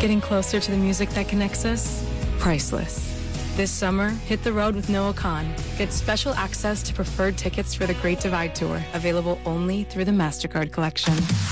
Getting closer to the music that connects us? Priceless. This summer, hit the road with Noah Khan. Get special access to preferred tickets for the Great Divide Tour, available only through the MasterCard Collection.